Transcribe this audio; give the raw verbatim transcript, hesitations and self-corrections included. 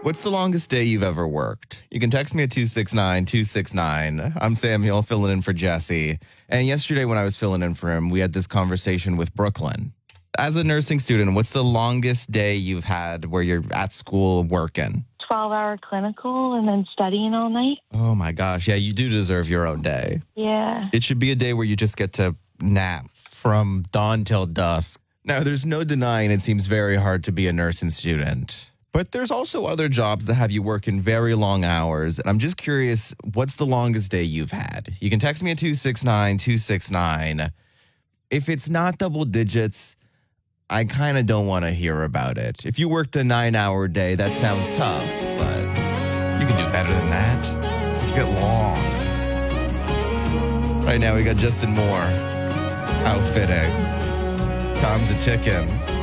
What's the longest day you've ever worked? You can text me at two six nine, two six nine. I'm Samuel, filling in for Jesse. And yesterday when I was filling in for him, we had this conversation with Brooklyn. As a nursing student, what's the longest day you've had where you're at school working? twelve-hour clinical and then studying all night. Oh, my gosh. Yeah, you do deserve your own day. Yeah. It should be a day where you just get to nap from dawn till dusk. Now, there's no denying it seems very hard to be a nursing student. But there's also other jobs that have you work in very long hours. And I'm just curious, what's the longest day you've had? You can text me at two six nine, two six nine. If it's not double digits, I kind of don't want to hear about it. If you worked a nine-hour day, that sounds tough. But you can do better than that. Let's get long. Right now, we got Justin Moore. How fitting. Time's a ticking.